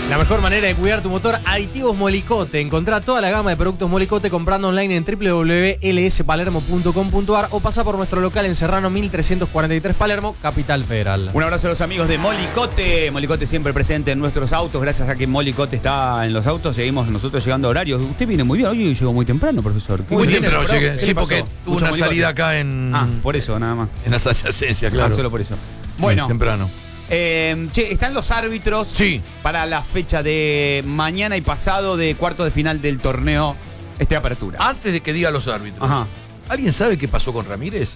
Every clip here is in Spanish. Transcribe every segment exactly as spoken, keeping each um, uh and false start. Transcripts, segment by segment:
La mejor manera de cuidar tu motor, Aditivos Molicote. Encontrá toda la gama de productos Molicote comprando online en w w w punto l s palermo punto com punto a r o pasa por nuestro local en Serrano mil trescientos cuarenta y tres Palermo, Capital Federal. Un abrazo a los amigos de Molicote. Molicote siempre presente en nuestros autos. Gracias a que Molicote está en los autos, seguimos nosotros llegando a horarios. Usted viene muy bien. Hoy llegó muy temprano, profesor. Muy temprano llegué. Sí, pasó? porque tuve una Molicote. salida acá en... Ah, por eso, nada más. En las adyacencias, claro. Ah, solo por eso. Bueno. Sí, temprano. Eh, che, están los árbitros sí. para la fecha de mañana y pasado de cuarto de final del torneo este apertura. Antes de que diga los árbitros, Ajá. ¿alguien sabe qué pasó con Ramírez?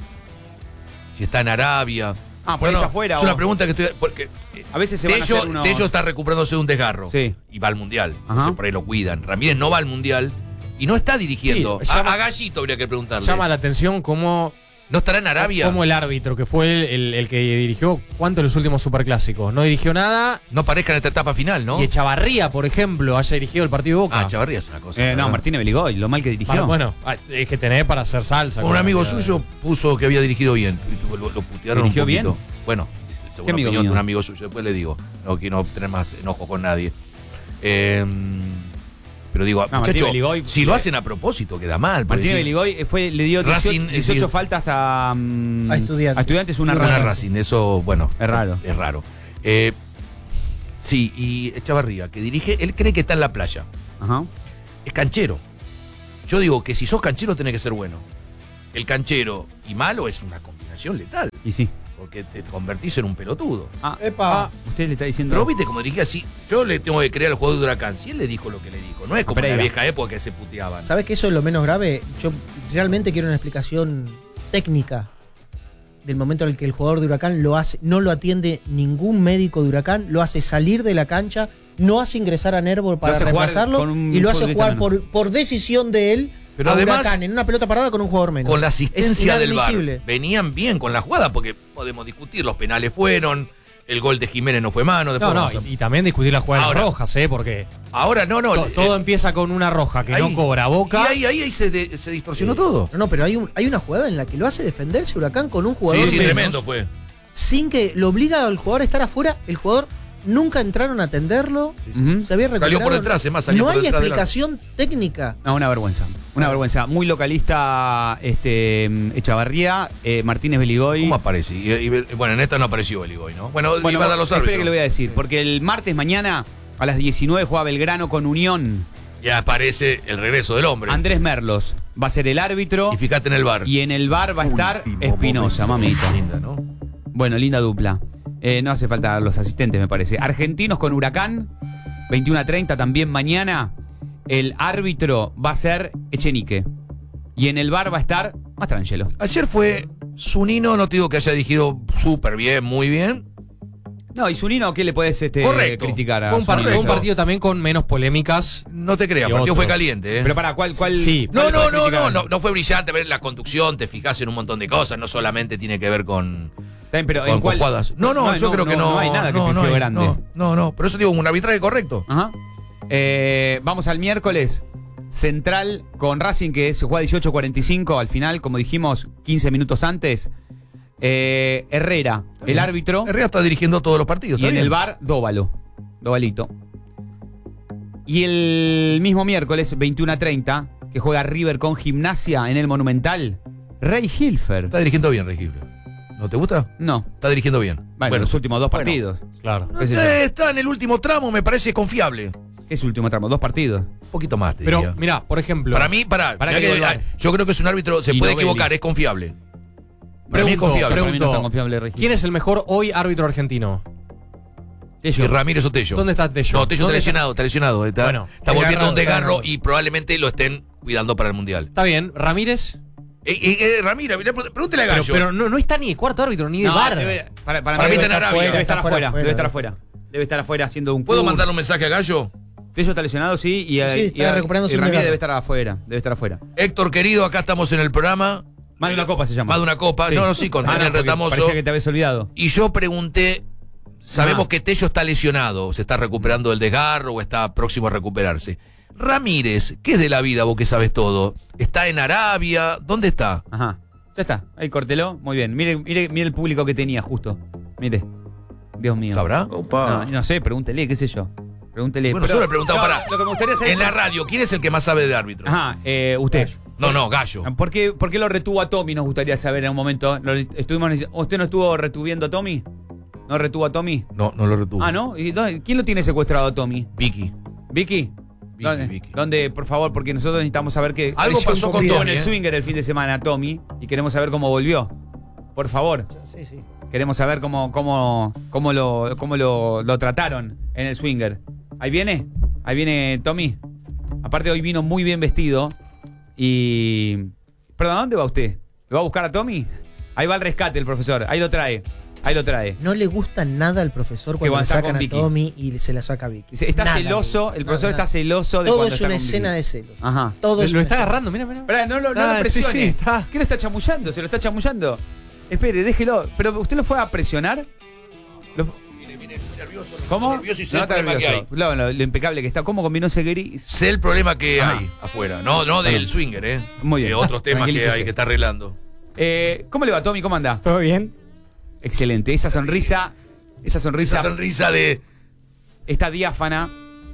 Si está en Arabia. Ah, por ahí está afuera. Es o... una pregunta que estoy... Porque a veces se van a hacer unos... Tello está recuperándose de un desgarro. Sí. Y va al Mundial. Ajá. Entonces por ahí lo cuidan. Ramírez no va al Mundial y no está dirigiendo. Sí, llama, a, a Gallito habría que preguntarle. Llama la atención cómo... ¿No estará en Arabia? Como el árbitro, que fue el, el, el que dirigió cuánto en los últimos superclásicos. No dirigió nada. No aparezca en esta etapa final, ¿no? Y Echavarría, por ejemplo, haya dirigido el partido de Boca. Ah, Echavarría es una cosa. Eh, no, Martínez Beligoy, lo mal que dirigió. Para, bueno, es que tenés para hacer salsa. Un amigo suyo puso que había dirigido bien. Lo, lo putearon un poquito. ¿Bien? Bueno, según la opinión mío? de un amigo suyo. Después le digo, no quiero tener más enojo con nadie. Eh, pero digo, no, muchacho, Beligoy, si lo hacen a propósito, queda mal. Martínez Beligoy fue, le dio dieciocho, Racing, dieciocho sí. faltas a, um, a estudiantes. A estudiantes una, una Racing. Racing. Eso, bueno, es raro. Es raro. Eh, sí, y Echavarría, que dirige, él cree que está en la playa. Ajá. Es canchero. Yo digo que si sos canchero tenés que ser bueno. El canchero y malo es una combinación letal. Y sí. Porque te convertís en un pelotudo. Ah, Epa. ah, usted le está diciendo. Pero viste como dirigía así. Yo le tengo que creer al jugador de Huracán. Si él le dijo lo que le dijo, no es como en la vieja época que se puteaban. ¿Sabes que eso es lo menos grave? Yo realmente quiero una explicación técnica del momento en el que el jugador de Huracán lo hace, no lo atiende ningún médico de Huracán, lo hace salir de la cancha, no hace ingresar a Nervo para reemplazarlo y lo hace jugar por, por decisión de él. Pero a además, Huracán en una pelota parada con un jugador menos. Con la asistencia del V A R. inadmisible. Venían bien con la jugada porque podemos discutir. Los penales fueron. El gol de Jiménez no fue mano. No, no, a... y, y también discutir las jugadas ahora, rojas, ¿eh? Porque. Ahora no, no. To, todo eh, empieza con una roja que ahí, no cobra Boca. Y ahí, ahí, ahí se, de, se distorsionó sí. todo. No, no, pero hay, un, hay una jugada en la que lo hace defenderse Huracán con un jugador sí, sí, menos. Tremendo fue. Sin que lo obliga al jugador a estar afuera. El jugador. Nunca entraron a atenderlo. Sí, sí. Se había recuperado. Salió por detrás, además salió No por hay detrás explicación técnica. No, una vergüenza. Una vergüenza. Muy localista este Echavarría, eh, Martínez Beligoy. ¿Cómo aparece? Y, y, bueno, en esta no apareció Beligoy, ¿no? Bueno, bueno iba a dar los árbitros. Espere que le voy a decir. Porque el martes mañana a las diecinueve juega Belgrano con Unión. Ya aparece el regreso del hombre. Andrés Merlos va a ser el árbitro. Y fíjate en el V A R. Y en el V A R va a estar Espinosa, mamita. Linda, ¿no? Bueno, linda dupla. Eh, no hace falta los asistentes, me parece. Argentinos con Huracán, veintiuno a treinta también mañana. El árbitro va a ser Echenique. Y en el V A R va a estar Mastrangelo. Ayer fue Zunino, no te digo que haya dirigido súper bien, muy bien. No, y Zunino, ¿qué le puedes este, criticar a un partido, un partido también con menos polémicas. No te creas, el partido fue caliente, ¿eh? Pero para, ¿cuál? cuál sí. No, no, no, no, no, no fue brillante. Ver la conducción, te fijas en un montón de cosas, no solamente tiene que ver con. Pero ¿en cuál? No, no, no, yo no, creo que no. No hay nada que no, no, no, grande. No, no, no, pero eso digo, un arbitraje correcto. Ajá. Eh, vamos al miércoles. Central con Racing, que se juega dieciocho cuarenta y cinco. Al final, como dijimos, quince minutos antes. Eh, Herrera, el árbitro. Herrera está dirigiendo todos los partidos. Y en bien. el V A R, Dóvalo. Dóvalito. Y el mismo miércoles, veintiuno a treinta, que juega River con Gimnasia en el Monumental, Rey Hilfer. Está dirigiendo bien, Rey Hilfer. ¿No te gusta? No. Está dirigiendo bien. Bueno, bueno los últimos dos bueno, partidos. Claro. No, eh, está en el último tramo, me parece confiable. ¿Qué es el último tramo? Dos partidos. Un poquito más, te Pero, diría. mirá, por ejemplo. Para mí, para. para que que que, yo creo que es un árbitro, se puede Novelli. equivocar, es confiable. Para pregunto, mí es confiable. Pregunto, para mí no confiable, Rey ¿quién es el mejor hoy árbitro argentino? Tello. Ramírez o Tello. ¿Dónde está Tello? No, Tello está lesionado, está lesionado. Está, bueno, está volviendo a un desgarro desgarro. y probablemente lo estén cuidando para el Mundial. Está bien, Ramírez. Eh, eh, eh, Ramírez, pregúntele a Gallo. Pero, pero no, no está ni de cuarto árbitro, ni de no, V A R. Debe, para, para, para mí mí está en Arabia. Debe estar afuera, afuera, debe estar afuera. Debe estar afuera haciendo un ¿Puedo curso. mandarle un mensaje a Gallo? Tello está lesionado, sí, y, Sí, está y, recuperándose y un Ramírez desgarro. debe estar afuera, debe estar afuera. Héctor, querido, acá estamos en el programa. Más de una copa se llama. Más de una copa. Sí. No, no, sí, con Ah, Daniel no, Retamoso. parecía que te habías olvidado. Y yo pregunté, sabemos Ah. que Tello está lesionado, se está recuperando del desgarro o está próximo a recuperarse. Ramírez, ¿qué es de la vida vos que sabes todo? ¿Está en Arabia? ¿Dónde está? Ajá. Ya está. Ahí cortelo. Muy bien. Mire, mire, mire el público que tenía justo. Mire. Dios mío. ¿Sabrá? No, no sé, pregúntele, qué sé yo. Pregúntele. Bueno, pero- yo le preguntaba no, para. Lo que me gustaría saber. En la radio, ¿quién es el que más sabe de árbitros? Ajá, eh, usted. No, no, Gallo. ¿Por qué, ¿Por qué lo retuvo a Tommy? Nos gustaría saber en un momento. Lo estuvimos, ¿Usted no estuvo retuviendo a Tommy? ¿No retuvo a Tommy? No, no lo retuvo. Ah, ¿no? ¿Y dónde- ¿Quién lo tiene secuestrado a Tommy? Vicky. ¿Vicky? ¿Dónde? Vicky. ¿Dónde, por favor? Porque nosotros necesitamos saber que Algo pasó con estuvo Tommy, en el ¿eh? swinger el fin de semana, Tommy, y queremos saber cómo volvió. Por favor. Sí, sí. Queremos saber cómo, cómo, cómo, lo, cómo lo, lo trataron en el swinger. ¿Ahí viene? Ahí viene Tommy. Aparte hoy vino muy bien vestido. Y... Perdón, ¿a dónde va usted? ¿Lo va a buscar a Tommy? Ahí va al rescate el profesor. Ahí lo trae. Ahí lo trae. No le gusta nada al profesor cuando cuando le está sacan con a Vicky. Tommy y se la saca a Vicky. Está Nada, celoso. Vicky. El profesor Nada, está nada. celoso de Todo cuando es está una con Vicky. escena de celos. Ajá. Todo Lo, es lo una está escena. agarrando, mira, mira. Pará, no, lo- no Ah, lo sí, presione. sí, está. ¿Qué lo está chamullando? ¿Se lo está chamullando? Espere, déjelo. ¿Pero usted lo fue a presionar? Lo- Mire, mire, estoy nervioso. ¿Cómo? Estoy nervioso y sé No el está problema que hay. nervioso. Lo, lo- lo impecable que está. ¿Cómo combinó ese gris? Sé el problema que Ajá. hay afuera. No, no del swinger, ¿eh? Muy bien. De otros temas que Tranquilícese. hay que está arreglando. Eh, ¿Cómo le va, Tommy? ¿Cómo anda? ¿Todo bien? Excelente. Esa sonrisa, esa sonrisa, Esa sonrisa de. está diáfana.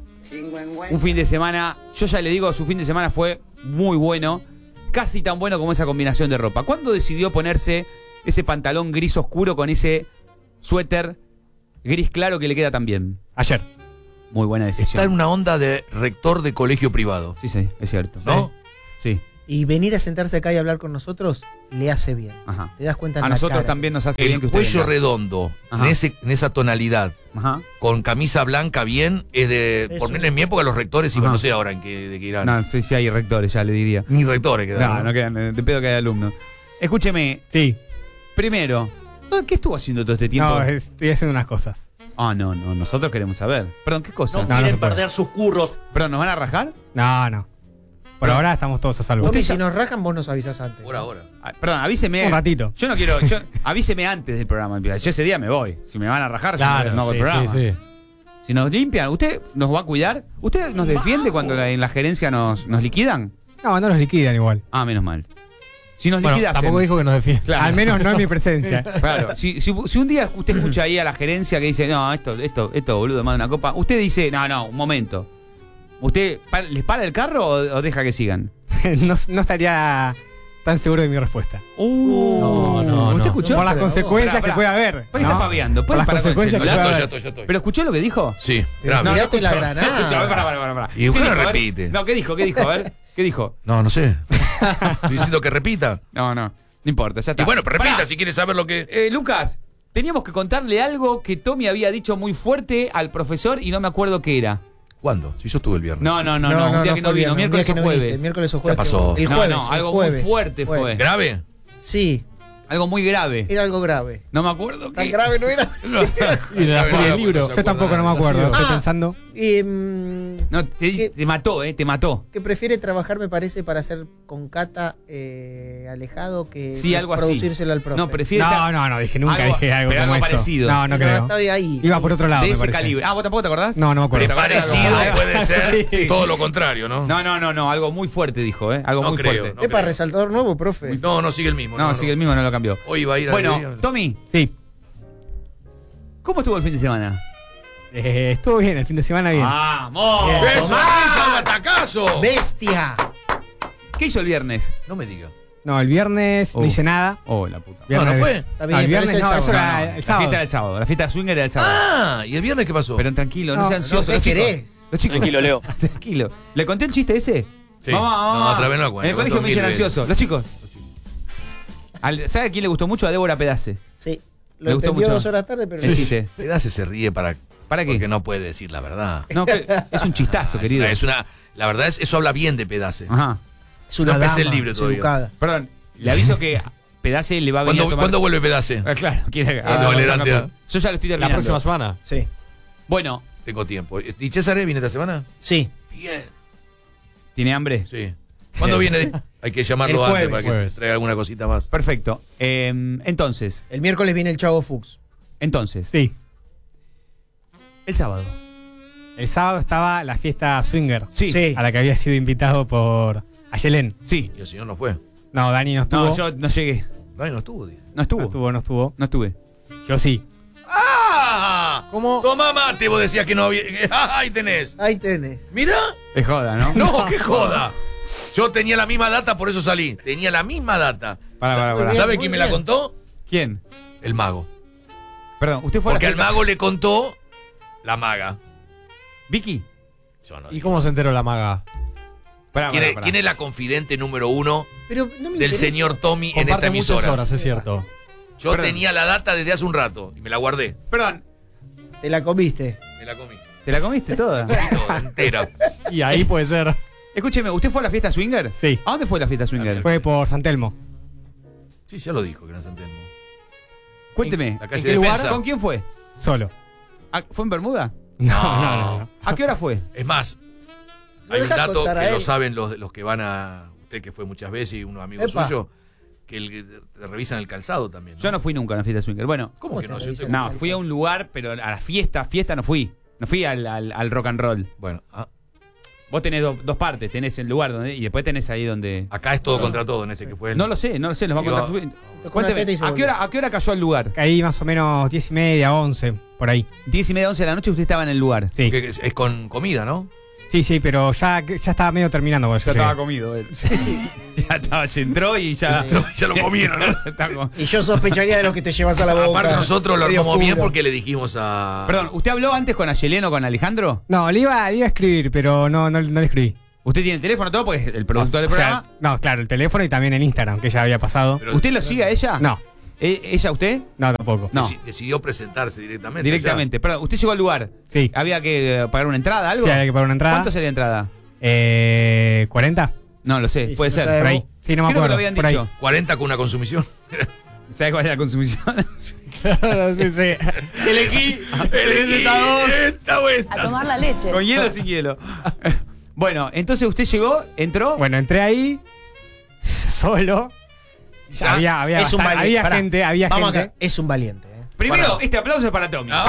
Un fin de semana, yo ya le digo, su fin de semana fue muy bueno. Casi tan bueno como esa combinación de ropa. ¿Cuándo decidió ponerse ese pantalón gris oscuro con ese suéter gris claro que le queda tan bien? Ayer. Muy buena decisión. Está en una onda de rector de colegio privado. Sí, sí, es cierto. ¿No? Sí, Y venir a sentarse acá y hablar con nosotros le hace bien. ajá. Te das cuenta en A la nosotros cara. también nos hace bien El que usted cuello venga. redondo, en, Ajá. ese, en esa tonalidad, Ajá. con camisa blanca bien, es de. Es Por un- menos en mi época los rectores iban, Ajá. no sé ahora en qué, de qué irán. No, sí, sí hay rectores, ya le diría. Ni rectores No, quedaron. no quedan, de pedo que hay alumnos. Escúcheme, Sí. primero, ¿qué estuvo haciendo todo este tiempo? No, estoy haciendo unas cosas. Ah, no, no, nosotros queremos saber. Perdón, ¿qué cosas? No, no se puede. sus curros. ¿Perdón, nos van a rajar? No, no. Por No. ahora estamos todos a salvo. Tommy, Usted si nos rajan, vos nos avisas antes. Por ahora. Ah, perdón, avíseme. Un ratito. Yo no quiero. Yo, avíseme antes del programa. Yo ese día me voy. Si me van a rajar, yo Claro, no hago sí, el programa. sí, sí. Si nos limpian, ¿usted nos va a cuidar? ¿Usted nos defiende cuando la- en la gerencia nos, nos liquidan? No, no los liquidan igual. Ah, menos mal. Si nos Bueno, liquidasen. tampoco dijo que nos defiende. Claro. Al menos no en mi presencia. Claro, si, si, si un día usted escucha ahí a la gerencia que dice, no, esto, esto, esto, boludo, más de una copa, usted dice, no, no, un momento. ¿Usted pa- les para el carro o, o deja que sigan? no, no estaría tan seguro de mi respuesta. Uh, No, no, ¿Usted no. escuchó? Por las pero- consecuencias Pará, que pará. puede haber. Por ahí está ¿no? paviando. Por Puede las parar con el consecuencias que Ya celular. puede estoy, ya haber. estoy, ya estoy. ¿Pero escuchó lo que dijo? Sí, Pero grave. mirate escuchó. la No granada. escuchó. A ver, pará, pará, pará, pará. Y usted ¿Qué no dijo? A ver. repite. No, ¿qué dijo? ¿Qué dijo? A ver, ¿qué dijo? No, no sé. Estoy diciendo que repita. No, no, no importa, ya está. Y bueno, pero repita Pará. si quiere saber lo que. Eh, Lucas, teníamos que contarle algo que Tommy había dicho muy fuerte al profesor y no me acuerdo qué era. ¿Cuándo? Si yo estuve el viernes. No, no, no, no, un día que no fue vino, viernes, un miércoles día o que no viniste, jueves. miércoles o jueves. pasó. El No, jueves. no, el algo muy jueves, fuerte fue. jueves. ¿Grave? Sí, Algo muy grave. era algo grave. No me acuerdo Tan qué. grave no era. Y de la feria del libro. se Yo tampoco no me acuerdo. Estoy Ah. pensando. Y, mm, No, te, ¿Qué? te mató, eh, te mató. que prefiere trabajar, me parece, para hacer con Cata eh, alejado que Sí, algo así. producírselo al profe. No, prefiere No, estar- no, no, dije nunca Algo- dije algo pero como algo eso. parecido. No, no No, creo. estaba ahí. Iba por otro lado, de me ese parece. calibre. Ah, ¿vos tampoco te acordás? No, no me acuerdo. Pero Parecido Algo- puede ser Sí. todo lo contrario, ¿no? No, no, no, no, algo muy fuerte dijo, ¿eh? Algo No muy creo, fuerte. no Epa, creo. resaltador nuevo, profe. No, no sigue el mismo. No, sigue el mismo, no lo cambió. Hoy va a ir a Bueno, Tommy, Sí. ¿cómo estuvo el fin de semana? Eh, estuvo bien, el fin de semana bien. ¡Vamos! Bien. ¡Eso! ¡Eso! ¡Un atacazo! ¡Bestia! ¿Qué hizo el viernes? No me diga. No, el viernes Oh. no hice nada. Oh, la puta. No, Viernes- no fue. Está No, bien, el pero viernes es el no, eso sábado. era No, el la fiesta sábado. del sábado, la fiesta swinger era el sábado. Ah, ¿y el viernes qué pasó? Pero tranquilo, no, No, sean ansiosos. ¿qué los chicos. querés? Los chicos. Tranquilo, Leo. Tranquilo. ¿Le conté el chiste ese? Sí. Vamos, vamos, No, vamos. otra vez no lo cuento, En el colegio cuento me dicen mil veces. ansioso. Los chicos. Al- ¿Sabe a quién le gustó mucho? A Débora Pedace. Sí. Me Lo gustó entendió mucho. dos horas tarde, pero El no. chiste. Pedace se ríe para. ¿Para qué? Porque no puede decir la verdad. No, que- es un chistazo, Ah, querido. Es una, es una- la verdad es eso habla bien de Pedace. Ajá. Es una No empecé dama, el libro es todavía. educada. Perdón, le aviso que Pedace le va a venir ¿Cuándo, a tomar... ¿cuándo vuelve Pedace? Ah, claro, quiere... ¿Cuándo ah, vuelve vamos a Dante? cambiar. Yo ya lo estoy La terminando. próxima semana. Sí. Bueno, Tengo tiempo. ¿Y César viene esta semana? Sí. Bien. ¿tiene hambre? Sí. ¿Cuándo viene? Hay que llamarlo El antes jueves. para que Jueves. traiga alguna cosita más. Perfecto. Eh, entonces, El miércoles viene el Chavo Fuchs. entonces, Sí. el sábado. El sábado estaba la fiesta swinger. Sí. Sí. A la que había sido invitado por Ayelén. Sí. Y el señor no fue. No, Dani no estuvo. No, yo no llegué. Ay, no estuvo, dice. No estuvo. No estuvo, no estuvo. No estuve. Yo sí. ¡Ah! ¿Cómo? Tomá mate, vos decías que no había. Ahí tenés. Ahí tenés. Mirá. Es joda, ¿no? No, qué joda. Yo tenía la misma data, por eso salí. Tenía la misma data. Pará, pará, pará. ¿Sabe Muy quién me bien. la contó? ¿Quién? El mago. Perdón, usted fue Porque a al la fiesta- mago le contó la maga. Vicky. Yo no ¿Y digo. cómo se enteró la maga? Pará, ¿Quién, pará, es, pará. quién es la confidente número uno Pero no me del interesa. señor Tommy en esta Comparte muchas emisora? horas, es cierto. Yo Perdón. tenía la data desde hace un rato y me la guardé. Perdón, Te la comiste. Me la comí. ¿te la comiste toda? Toda, entera. Y ahí puede ser. Escúcheme, ¿usted fue a la fiesta swinger? Sí. ¿A dónde fue la fiesta swinger? Fue por San Telmo. Sí, ya lo dijo que era San Telmo. Cuénteme. La calle ¿En qué lugar? Defensa. ¿Con quién fue? Solo. Ah, ¿Fue en Bermuda? No, No. no, no. no. ¿A qué hora fue? Es más, Lo hay un dejá dato contar a que lo él. saben los, los que van a. Usted que fue muchas veces y unos amigos Epa. suyos, que el- te revisan el calzado también. ¿no? Yo no fui nunca a una fiesta swinger. Bueno, ¿Cómo, ¿Cómo que te no? Si revisan? usted- no, fui a un lugar, pero a la fiesta, fiesta no fui. No fui al, al- al rock and roll. Bueno, ah, Vos tenés do- dos partes, tenés el lugar donde y después tenés ahí donde. acá es todo contra todo en este que fue. el- No lo sé, no lo sé, nos va a Digo, contar. su- Tocó Cuénteme, una teta y se ¿a qué, volvió. hora, ¿a qué hora cayó al lugar? Ahí más o menos diez y media, once, por ahí. Diez y media, once de la noche usted estaba en el lugar. Sí. que es, es con comida, ¿no? Sí, sí, pero ya, ya estaba medio terminando. cuando yo llegué. comido él. ya estaba, se entró y ya. Ya lo comieron, ¿no? Estaba como- Y yo sospecharía de los que te llevas a la boca. Aparte nosotros lo Medio armamos bien oscuro. porque le dijimos a... Perdón, ¿usted habló antes con Ayeleno o con Alejandro? No, le iba, le iba a escribir, pero no, no, no le escribí. ¿Usted tiene el teléfono todo? Porque es el productor del O sea, programa. no, claro, el teléfono y también el Instagram, que ya había pasado. Pero ¿Usted lo sigue a ella? No, ¿E- ¿Ella usted? no, tampoco. No. deci- decidió presentarse directamente. Directamente. Perdón, ¿usted llegó al lugar? Sí. ¿Había que eh, pagar una entrada, algo? Sí, había que pagar una entrada. ¿Cuánto sería entrada? Eh, ¿cuarenta? No lo sé, Sí, puede si no ser. sabe Por ahí. vos. Sí, no me Creo que acuerdo. lo habían por dicho. ahí. cuarenta con una consumición. ¿Sabes cuál es la consumición? Claro, sí, sí. Elegí. Esta o esta o esta. A tomar la leche. Con hielo o sin hielo. Bueno, entonces usted llegó, entró. Bueno, entré ahí solo. Ya. Había, había, Es un bastante- valiente. había Pará, gente, había vamos gente. acá. Es un valiente. ¿eh? Primero, Bueno. este aplauso es para Tommy. Ah,